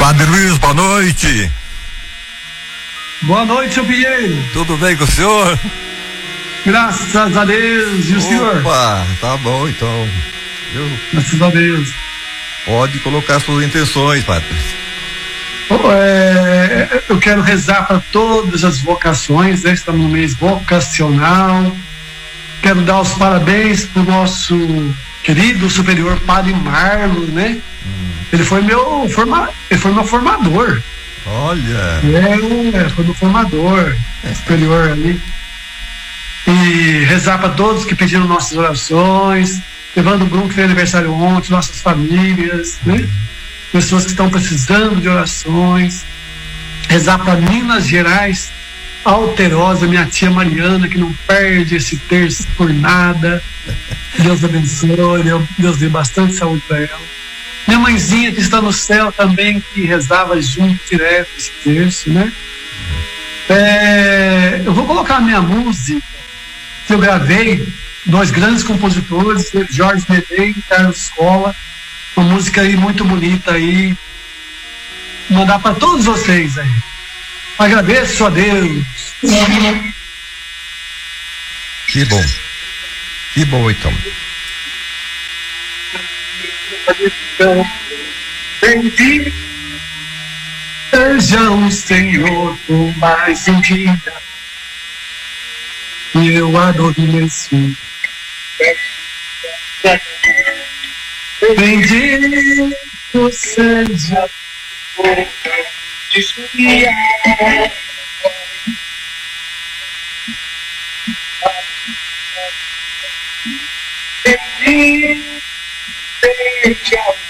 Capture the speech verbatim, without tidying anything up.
Padre Luiz, boa noite. Boa noite, seu Pinheiro. Tudo bem com o senhor? Graças a Deus. E o Opa, senhor? Opa, tá bom então. Eu... Graças a Deus. Pode colocar suas intenções, padre. Oh, é, eu quero rezar para todas as vocações, né? Estamos no mês vocacional. Quero dar os parabéns para o nosso querido superior Padre Marlos, né? Hum. Ele foi meu forma, ele foi meu formador. Olha. É, foi meu formador é. superior ali. E rezar para todos que pediram nossas orações, levando o Bruno que fez aniversário ontem, nossas famílias, né? Pessoas que estão precisando de orações. Rezar para Minas Gerais, Alterosa, minha tia Mariana, que não perde esse terço por nada. Deus abençoe, Deus dê bastante saúde para ela. Minha mãezinha que está no céu também, que rezava junto direto esse terço, né? É, eu vou colocar a minha música que eu gravei, dois grandes compositores, Jorge Medeiros e Carlos Scola, uma música aí muito bonita aí, mandar para todos vocês aí. Agradeço a Deus. Que bom. Que bom então. Bendito seja o Senhor por mais um dia. E eu adoreço. Bendito seja o dia. Bendito seja